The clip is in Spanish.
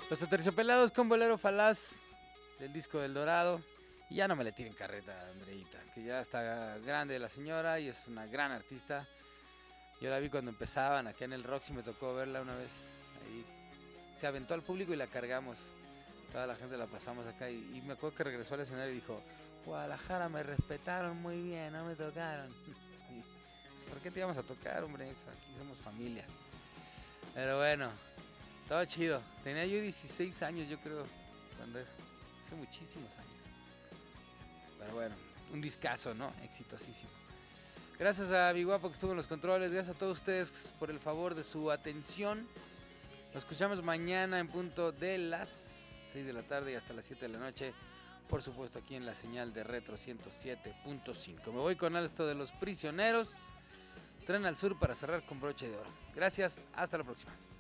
Los Aterciopelados con Bolero Falaz del disco del Dorado. Y ya no me le tiren carreta a Andreita, que ya está grande la señora y es una gran artista. Yo la vi cuando empezaban acá en el Roxy, me tocó verla una vez. Ahí se aventó al público y la cargamos. Toda la gente la pasamos acá y me acuerdo que regresó al escenario y dijo: Guadalajara, me respetaron muy bien, no me tocaron. Y, ¿por qué te íbamos a tocar, hombre? Aquí somos familia. Pero bueno, todo chido. Tenía yo 16 años, yo creo, cuando eso. Hace muchísimos años. Pero bueno, un discazo, ¿no? Exitosísimo. Gracias a mi guapo que estuvo en los controles. Gracias a todos ustedes por el favor de su atención. Nos escuchamos mañana en punto de las 6 de la tarde y hasta las 7 de la noche. Por supuesto aquí en la señal de Retro 107.5. Me voy con esto de Los Prisioneros. Tren al Sur para cerrar con broche de oro. Gracias, hasta la próxima.